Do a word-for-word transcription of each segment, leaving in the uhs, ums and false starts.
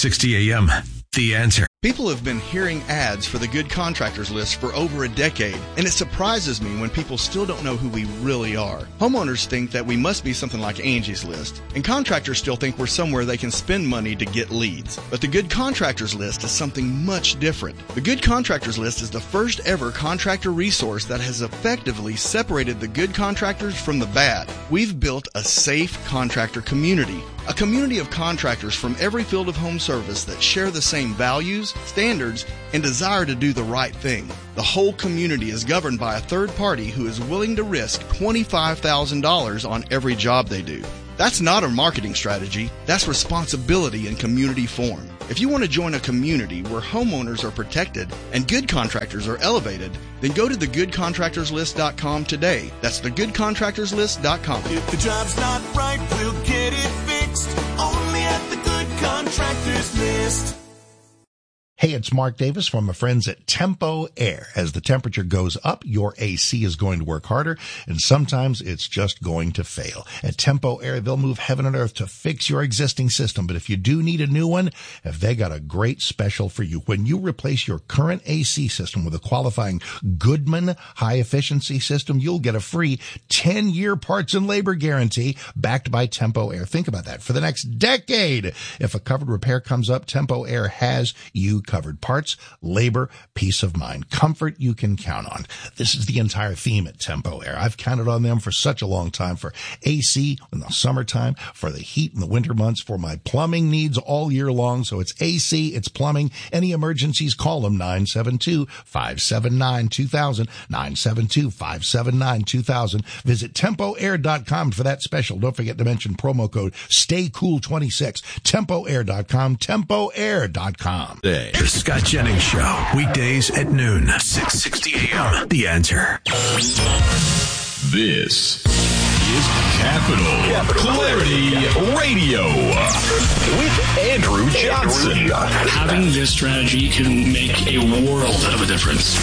sixty A M, The Answer. People have been hearing ads for the Good Contractors List for over a decade, and it surprises me when people still don't know who we really are. Homeowners think that we must be something like Angie's List, and contractors still think we're somewhere they can spend money to get leads. But the Good Contractors List is something much different. The Good Contractors List is the first ever contractor resource that has effectively separated the good contractors from the bad. We've built a safe contractor community, a community of contractors from every field of home service that share the same values, standards, and desire to do the right thing. The whole community is governed by a third party who is willing to risk twenty-five thousand dollars on every job they do. That's not a marketing strategy. That's responsibility in community form. If you want to join a community where homeowners are protected and good contractors are elevated, then go to the good contractors list dot com today. That's the good contractors list dot com. If the job's not right, we'll get it fixed. Only at the Good Contractors List. Hey, it's Mark Davis from my friends at Tempo Air. As the temperature goes up, your A C is going to work harder, and sometimes it's just going to fail. At Tempo Air, they'll move heaven and earth to fix your existing system. But if you do need a new one, have they got a great special for you. When you replace your current A C system with a qualifying Goodman high-efficiency system, you'll get a free ten-year parts and labor guarantee backed by Tempo Air. Think about that. For the next decade, if a covered repair comes up, Tempo Air has you covered. Covered parts, labor, peace of mind, comfort you can count on. This is the entire theme at Tempo Air. I've counted on them for such a long time, for A C in the summertime, for the heat in the winter months, for my plumbing needs all year long. So it's A C, it's plumbing. Any emergencies, call them nine seven two, five seven nine, two thousand, nine seven two, five seven nine, two thousand. Visit tempo air dot com for that special. Don't forget to mention promo code stay cool twenty-six. tempo air dot com, tempo air dot com. The Scott Jennings Show, weekdays at noon, six sixty A M, The Answer. This is Capital, Capital Clarity Radio with Andrew Johnson. Having this strategy can make a world of a difference.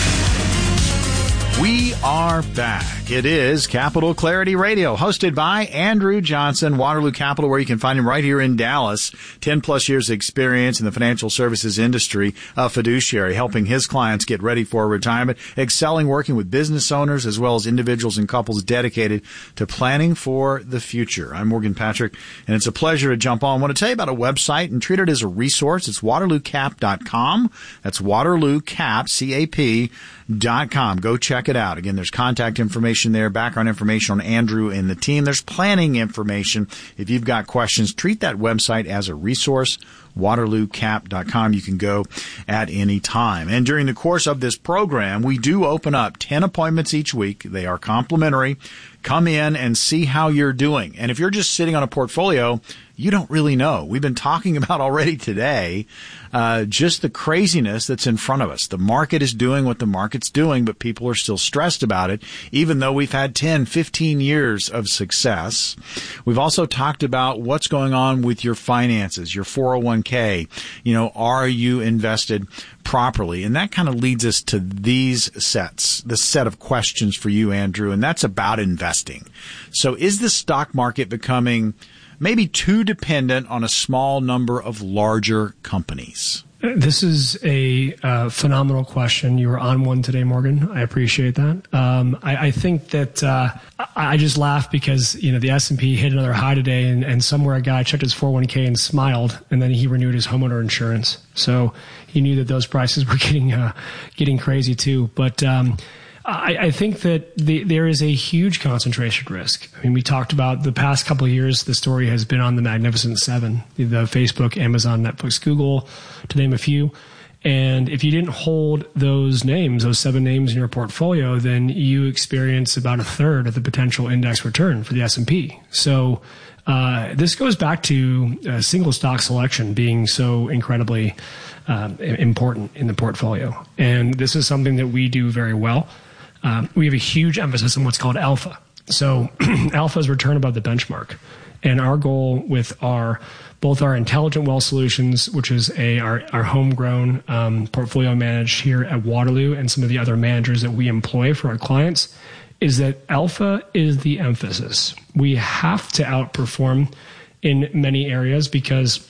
We are back. It is Capital Clarity Radio, hosted by Andrew Johnson, Waterloo Capital, where you can find him right here in Dallas. Ten plus years of experience in the financial services industry, a fiduciary, helping his clients get ready for retirement, excelling working with business owners as well as individuals and couples dedicated to planning for the future. I'm Morgan Patrick, and it's a pleasure to jump on. I want to tell you about a website and treat it as a resource. It's waterloo cap dot com. That's waterloo cap, C A P, dot com. Go check it out. Again, there's contact information there, background information on Andrew and the team. There's planning information. If you've got questions, treat that website as a resource. waterloo cap dot com. You can go at any time. And during the course of this program, we do open up ten appointments each week. They are complimentary. Come in and see how you're doing. And if you're just sitting on a portfolio, you don't really know. We've been talking about already today uh, just the craziness that's in front of us. The market is doing what the market's doing, but people are still stressed about it, even though we've had ten, fifteen years of success. We've also talked about what's going on with your finances, your four oh one k. You know, are you invested properly? And that kind of leads us to these sets, the set of questions for you, Andrew, and that's about investing. So is the stock market becoming maybe too dependent on a small number of larger companies? This is a uh, phenomenal question. You were on one today, Morgan. I appreciate that. Um, I, I think that uh, I, I just laugh because, you know, the S and P hit another high today, and, and somewhere a guy checked his four oh one k and smiled, and then he renewed his homeowner insurance. So he knew that those prices were getting uh, getting crazy too. But um, I, I think that the, there is a huge concentration risk. I mean, we talked about the past couple of years, the story has been on the Magnificent Seven, the, the Facebook, Amazon, Netflix, Google, to name a few. And if you didn't hold those names, those seven names in your portfolio, then you experience about a third of the potential index return for the S and P. So uh, this goes back to uh, single stock selection being so incredibly um, important in the portfolio. And this is something that we do very well. Um, we have a huge emphasis on what's called alpha. So alpha is return above the benchmark. And our goal with our both our Intelligent Wealth Solutions, which is a our, our homegrown um, portfolio managed here at Waterloo, and some of the other managers that we employ for our clients, is that alpha is the emphasis. We have to outperform in many areas because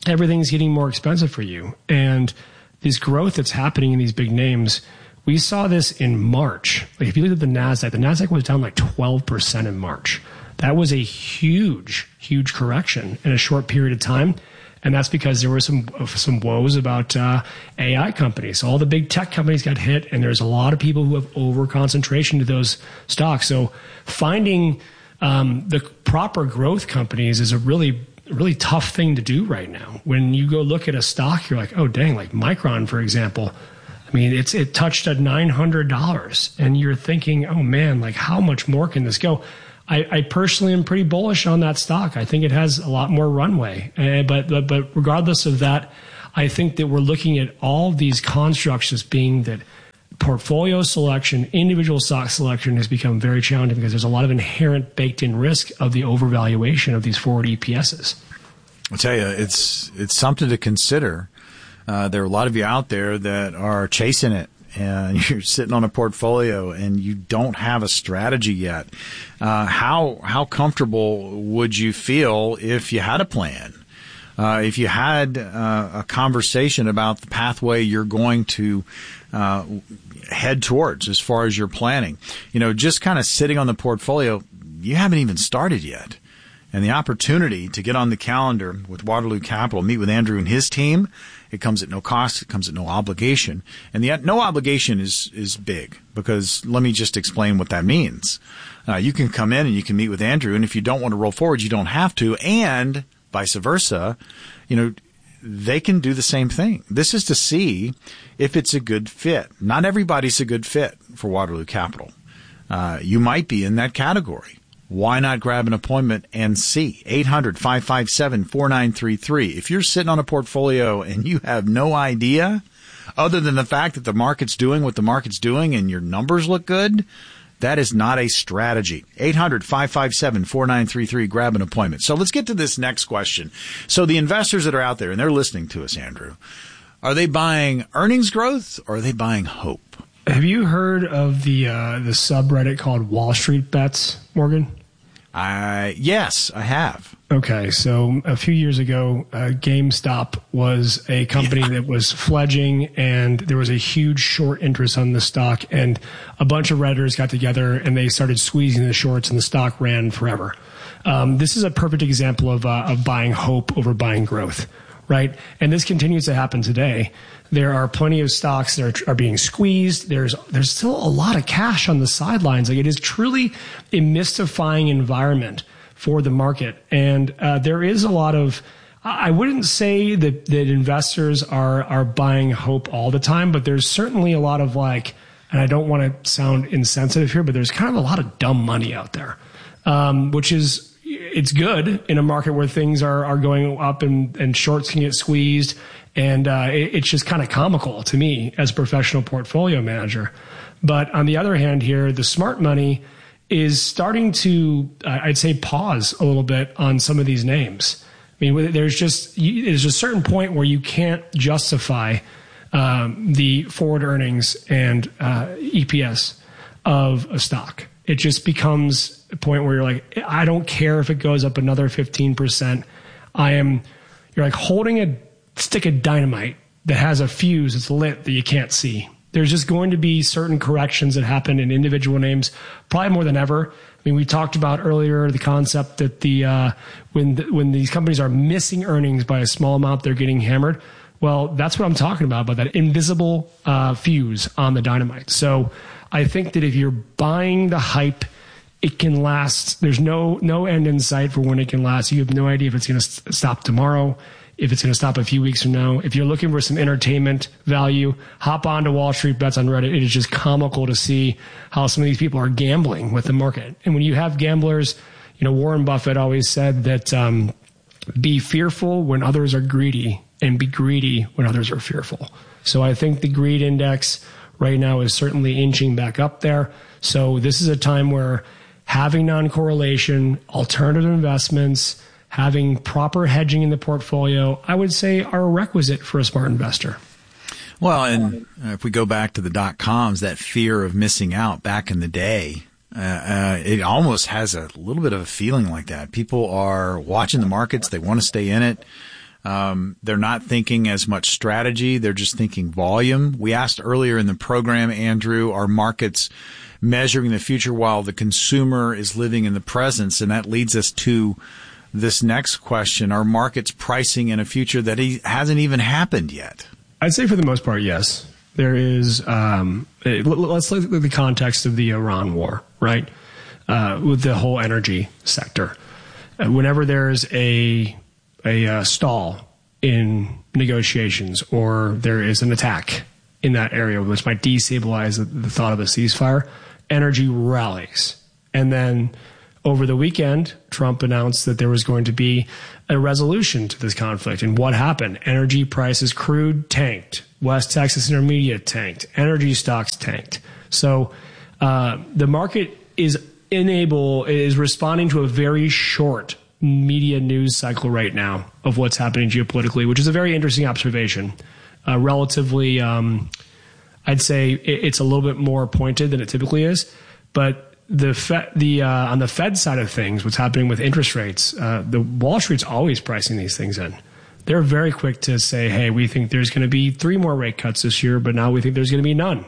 everything's getting more expensive for you. And this growth that's happening in these big names, we saw this in March. Like if you look at the NASDAQ, the NASDAQ was down like twelve percent in March. That was a huge, huge correction in a short period of time. And that's because there were some some woes about uh, A I companies. So all the big tech companies got hit, and there's a lot of people who have over concentration to those stocks. So finding um, the proper growth companies is a really, really tough thing to do right now. When you go look at a stock, you're like, oh, dang, like Micron, for example. I mean, it's it touched at nine hundred dollars, and you're thinking, oh, man, like how much more can this go? I, I personally am pretty bullish on that stock. I think it has a lot more runway. Uh, but, but but regardless of that, I think that we're looking at all these constructs as being that portfolio selection, individual stock selection has become very challenging because there's a lot of inherent baked-in risk of the overvaluation of these forward E P Ss. I'll tell you, it's it's something to consider. Uh, there are a lot of you out there that are chasing it, and you're sitting on a portfolio and you don't have a strategy yet. Uh, how how comfortable would you feel if you had a plan? Uh, if you had uh, a conversation about the pathway you're going to uh, head towards as far as your planning? You know, just kind of sitting on the portfolio, you haven't even started yet. And the opportunity to get on the calendar with Waterloo Capital, meet with Andrew and his team, it comes at no cost. It comes at no obligation. And the no obligation is is big because let me just explain what that means. Uh, you can come in and you can meet with Andrew, and if you don't want to roll forward, you don't have to, and vice versa. You know, they can do the same thing. This is to see if it's a good fit. Not everybody's a good fit for Waterloo Capital. Uh, you might be in that category. Why not grab an appointment and see? eight hundred, five five seven, four nine three three. If you're sitting on a portfolio and you have no idea, other than the fact that the market's doing what the market's doing and your numbers look good, that is not a strategy. eight hundred, five five seven, four nine three three. Grab an appointment. So let's get to this next question. So the investors that are out there, and they're listening to us, Andrew, are they buying earnings growth or are they buying hope? Have you heard of the uh, the subreddit called Wall Street Bets, Morgan? I yes, I have. Okay, so a few years ago, uh, GameStop was a company yeah. that was fledging, and there was a huge short interest on the stock, and a bunch of Redditors got together, and they started squeezing the shorts, and the stock ran forever. Um, this is a perfect example of uh, of buying hope over buying growth, right? And this continues to happen today. There are plenty of stocks that are, are being squeezed. There's there's still a lot of cash on the sidelines. Like it is truly a mystifying environment for the market. And uh, there is a lot of, I wouldn't say that, that investors are are buying hope all the time, but there's certainly a lot of like, and I don't want to sound insensitive here, but there's kind of a lot of dumb money out there, um, which is, it's good in a market where things are, are going up and, and shorts can get squeezed. And uh, it, it's just kind of comical to me as a professional portfolio manager. But on the other hand here, the smart money is starting to, uh, I'd say, pause a little bit on some of these names. I mean, there's just there's a certain point where you can't justify um, the forward earnings and uh, E P S of a stock. It just becomes a point where you're like, I don't care if it goes up another fifteen percent. I am, you're like holding a stick of dynamite that has a fuse that's lit that you can't see. There's just going to be certain corrections that happen in individual names, probably more than ever. I mean, we talked about earlier the concept that the uh, when the, when these companies are missing earnings by a small amount, they're getting hammered. Well, that's what I'm talking about, about that invisible uh, fuse on the dynamite. So I think that if you're buying the hype, it can last. There's no no end in sight for when it can last. You have no idea if it's going to st- stop tomorrow, if it's going to stop a few weeks from now. If you're looking for some entertainment value, hop on to Wall Street Bets on Reddit. It is just comical to see how some of these people are gambling with the market. And when you have gamblers, you know, Warren Buffett always said that um, be fearful when others are greedy and be greedy when others are fearful. So I think the greed index right now is certainly inching back up there. So this is a time where having non-correlation, alternative investments, having proper hedging in the portfolio, I would say are a requisite for a smart investor. Well, and if we go back to the dot-coms, that fear of missing out back in the day, uh, uh, it almost has a little bit of a feeling like that. People are watching the markets. They want to stay in it. Um, they're not thinking as much strategy. They're just thinking volume. We asked earlier in the program, Andrew, are markets measuring the future while the consumer is living in the present? And that leads us to this next question. Are markets pricing in a future that he hasn't even happened yet? I'd say for the most part, yes. There is, um, let's look at the context of the Iran war, right? Uh, with the whole energy sector. Uh, whenever there's a a uh, stall in negotiations or there is an attack in that area which might destabilize the, the thought of a ceasefire, energy rallies. And then over the weekend, Trump announced that there was going to be a resolution to this conflict. And what happened? Energy prices, crude tanked. West Texas Intermediate tanked. Energy stocks tanked. So uh, the market is enable is responding to a very short media news cycle right now of what's happening geopolitically, which is a very interesting observation. Uh, relatively, um, I'd say it, it's a little bit more pointed than it typically is. But the Fed, the uh, on the Fed side of things, what's happening with interest rates, uh, the Wall Street's always pricing these things in. They're very quick to say, "Hey, we think there's going to be three more rate cuts this year, but now we think there's going to be none."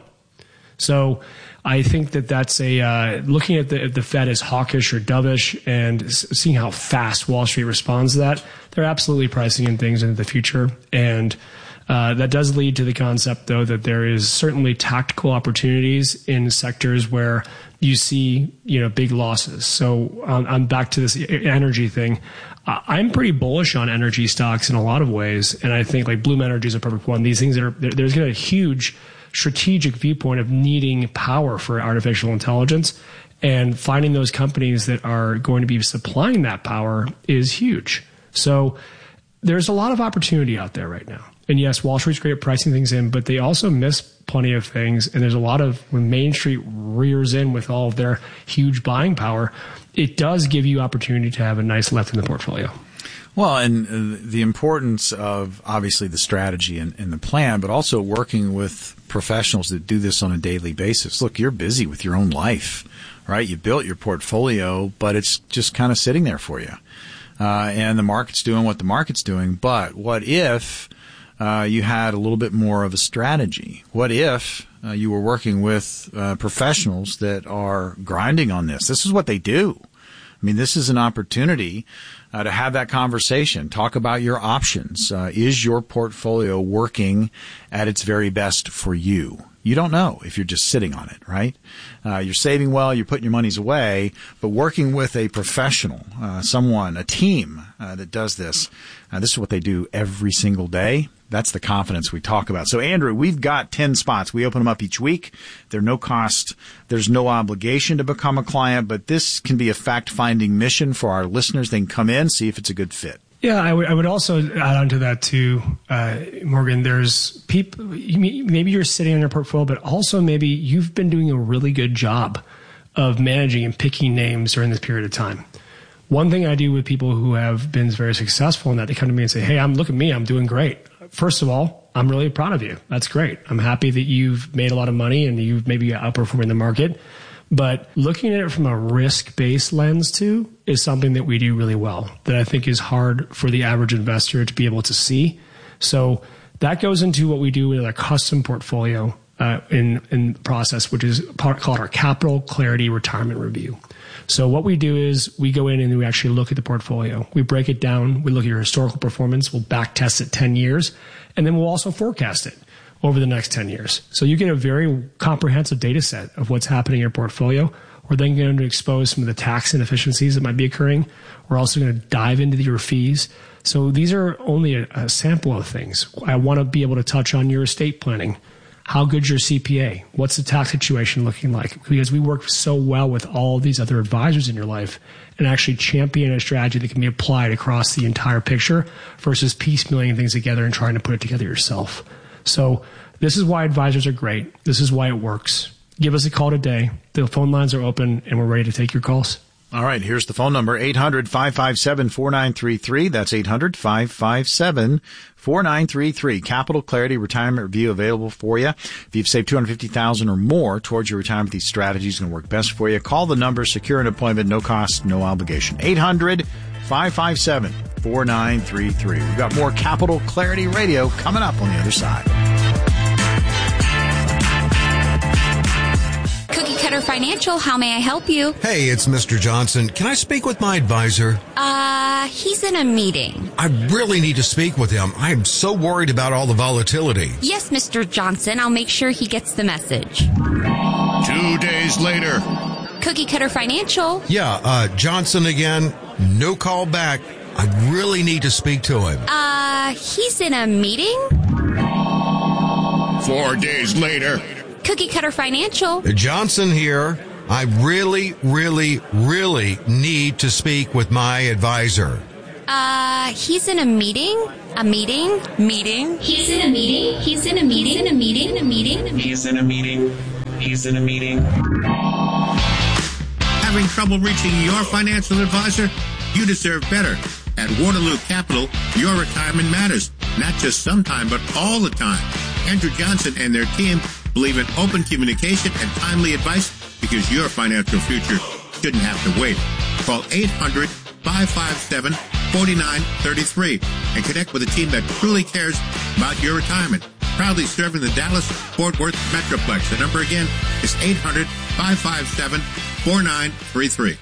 So I think that that's a uh, looking at the, at the Fed as hawkish or dovish and seeing how fast Wall Street responds to that. They're absolutely pricing in things into the future. And uh, that does lead to the concept, though, that there is certainly tactical opportunities in sectors where you see, you know, big losses. So um, I'm back to this energy thing. I'm pretty bullish on energy stocks in a lot of ways. And I think like Bloom Energy is a perfect one. These things that are, there's going to be a huge strategic viewpoint of needing power for artificial intelligence, and finding those companies that are going to be supplying that power is huge. So there's a lot of opportunity out there right now. And yes, Wall Street's great at pricing things in, but they also miss plenty of things. And there's a lot of, when Main Street rears in with all of their huge buying power, it does give you opportunity to have a nice lift in the portfolio. Well, and uh, the importance of obviously the strategy and, and the plan, but also working with professionals that do this on a daily basis. Look, you're busy with your own life, right? You built your portfolio, but it's just kind of sitting there for you. Uh, and the market's doing what the market's doing. But what if uh, you had a little bit more of a strategy? What if uh, you were working with uh, professionals that are grinding on this? This is what they do. I mean, this is an opportunity uh, to have that conversation. Talk about your options. Uh, is your portfolio working at its very best for you? You don't know if you're just sitting on it, right? Uh, you're saving well, you're putting your monies away, but working with a professional, uh, someone, a team uh, that does this, uh, this is what they do every single day. That's the confidence we talk about. So, Andrew, we've got ten spots. We open them up each week. They're no cost. There's no obligation to become a client, but this can be a fact-finding mission for our listeners. They can come in, see if it's a good fit. Yeah, I would, I would also add on to that too, uh, Morgan. There's people, maybe you're sitting on your portfolio, but also maybe you've been doing a really good job of managing and picking names during this period of time. One thing I do with people who have been very successful in that, they come to me and say, "Hey, I'm look at me, I'm doing great." First of all, I'm really proud of you. That's great. I'm happy that you've made a lot of money and you've maybe outperforming the market. But looking at it from a risk-based lens too is something that we do really well, that I think is hard for the average investor to be able to see. So that goes into what we do with a custom portfolio uh, in in process, which is part, called our Capital Clarity Retirement Review. So what we do is we go in and we actually look at the portfolio. We break it down. We look at your historical performance. We'll back test it ten years, and then we'll also forecast it over the next ten years. So you get a very comprehensive data set of what's happening in your portfolio. We're then going to expose some of the tax inefficiencies that might be occurring. We're also going to dive into your fees. So these are only a, a sample of things. I want to be able to touch on your estate planning. How good's your C P A? What's the tax situation looking like? Because we work so well with all these other advisors in your life and actually champion a strategy that can be applied across the entire picture versus piecemealing things together and trying to put it together yourself. So this is why advisors are great. This is why it works. Give us a call today. The phone lines are open, and we're ready to take your calls. All right, here's the phone number, eight hundred, five five seven, four nine three three. That's eight hundred, five five seven, four nine three three. Capital Clarity Retirement Review available for you. If you've saved two hundred fifty thousand dollars or more towards your retirement, these strategies are going to work best for you. Call the number, secure an appointment, no cost, no obligation. eight hundred, five five seven, four nine three three. We've got more Capital Clarity Radio coming up on the other side. Cookie Cutter Financial, how may I help you? Hey, it's Mister Johnson. Can I speak with my advisor? Uh, he's in a meeting. I really need to speak with him. I am so worried about all the volatility. Yes, Mister Johnson, I'll make sure he gets the message. Two days later. Cookie Cutter Financial. Yeah, uh, Johnson again. No call back. I really need to speak to him. Uh, he's in a meeting? Four days later. Cookie Cutter Financial. Johnson here. I really, really, really need to speak with my advisor. Uh, he's in a meeting? A meeting? Meeting? He's in a meeting? He's in a meeting? In a meeting? In a meeting? He's in a meeting. He's in a meeting. Having trouble reaching your financial advisor? You deserve better. At Waterloo Capital, your retirement matters. Not just sometime, but all the time. Andrew Johnson and their team believe in open communication and timely advice because your financial future shouldn't have to wait. Call eight hundred, five five seven, four nine three three and connect with a team that truly cares about your retirement. Proudly serving the Dallas-Fort Worth Metroplex. The number again is eight hundred, five five seven, four nine three three.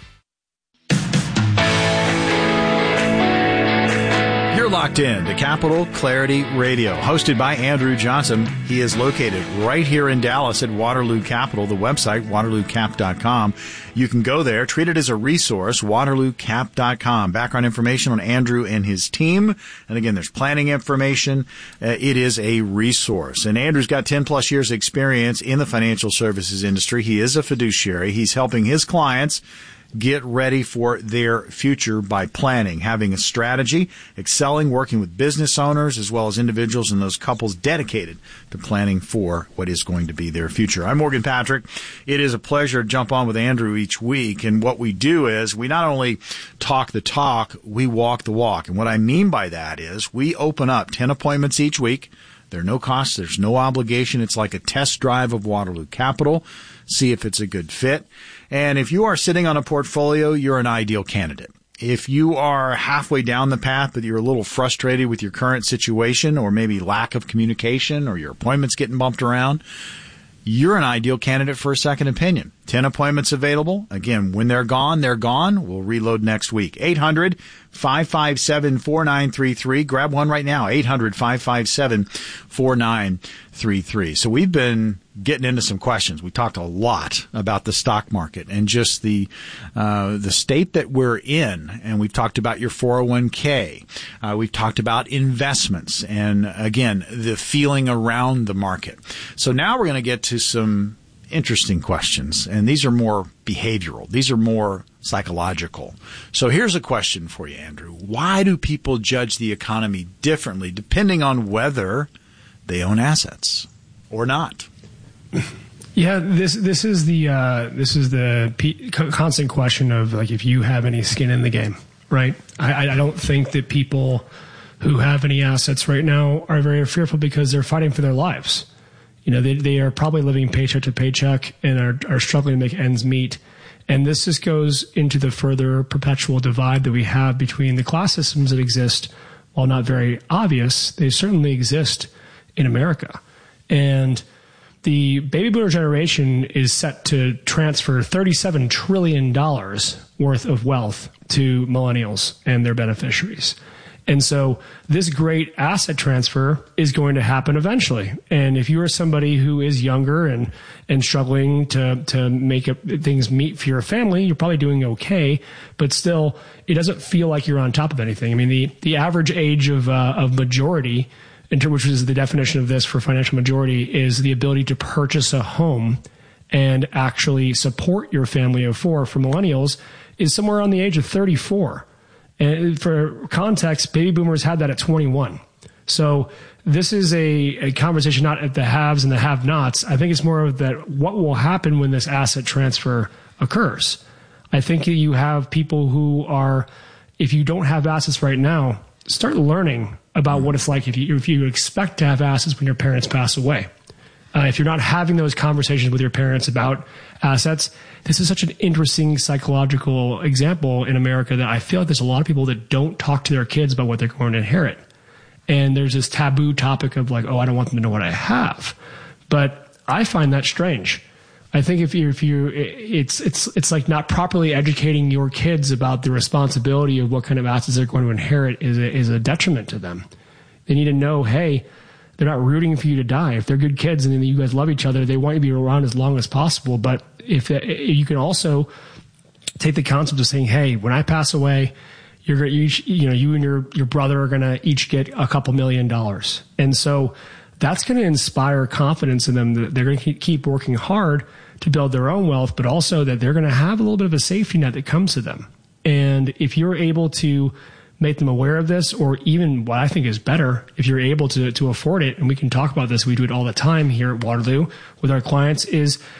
You're locked in to Capital Clarity Radio, hosted by Andrew Johnson. He is located right here in Dallas at Waterloo Capital, the website, waterloo cap dot com. You can go there, treat it as a resource, waterloo cap dot com. Background information on Andrew and his team. And again, there's planning information. Uh, it is a resource. And Andrew's got ten plus years experience in the financial services industry. He is a fiduciary. He's helping his clients get ready for their future by planning, having a strategy, excelling, working with business owners as well as individuals and those couples dedicated to planning for what is going to be their future. I'm Morgan Patrick. It is a pleasure to jump on with Andrew each week. And what we do is we not only talk the talk, we walk the walk. And what I mean by that is we open up ten appointments each week. There are no costs. There's no obligation. It's like a test drive of Waterloo Capital. See if it's a good fit. And if you are sitting on a portfolio, you're an ideal candidate. If you are halfway down the path, but you're a little frustrated with your current situation or maybe lack of communication or your appointments getting bumped around, you're an ideal candidate for a second opinion. ten appointments available. Again, when they're gone, they're gone. We'll reload next week. eight hundred, five five seven, four nine three three. Grab one right now. eight hundred, five five seven, four nine three three. So we've been getting into some questions. We talked a lot about the stock market and just the uh, the state that we're in. And we've talked about your four oh one k. Uh, we've talked about investments and, again, the feeling around the market. So now we're going to get to some interesting questions, and these are more behavioral. These are more psychological. So here's a question for you, Andrew. Why do people judge the economy differently depending on whether they own assets or not? Yeah, this this is the uh, this is the p- constant question of like if you have any skin in the game, right? I, I don't think that people who have any assets right now are very fearful because they're fighting for their lives. You know, they they are probably living paycheck to paycheck and are, are struggling to make ends meet. And this just goes into the further perpetual divide that we have between the class systems that exist. While not very obvious, they certainly exist in America. And the baby boomer generation is set to transfer thirty-seven trillion dollars worth of wealth to millennials and their beneficiaries. And so this great asset transfer is going to happen eventually. And if you are somebody who is younger and, and struggling to, to make a, things meet for your family, you're probably doing okay. But still, it doesn't feel like you're on top of anything. I mean, the, the average age of, uh, of majority, which is the definition of this for financial majority, is the ability to purchase a home and actually support your family of four. For millennials, is somewhere on the age of thirty-four. And for context, baby boomers had that at twenty-one. So this is a, a conversation not at the haves and the have-nots. I think it's more of that what will happen when this asset transfer occurs. I think you have people who are, if you don't have assets right now, start learning about what it's like if you if you expect to have assets when your parents pass away. Uh, if you're not having those conversations with your parents about assets, this is such an interesting psychological example in America that I feel like there's a lot of people that don't talk to their kids about what they're going to inherit. And there's this taboo topic of like, oh, I don't want them to know what I have. But I find that strange. I think if you, if you, it's, it's, it's like not properly educating your kids about the responsibility of what kind of assets they're going to inherit is a, is a detriment to them. They need to know, hey, they're not rooting for you to die. If they're good kids and you guys love each other, they want you to be around as long as possible. But if you can also take the concept of saying, hey, when I pass away, you're you, you know, you and your, your brother are going to each get a couple million dollars. And so that's going to inspire confidence in them that they're going to keep working hard to build their own wealth, but also that they're going to have a little bit of a safety net that comes to them. And if you're able to make them aware of this, or even what I think is better, if you're able to, to afford it, and we can talk about this, we do it all the time here at Waterloo with our clients, is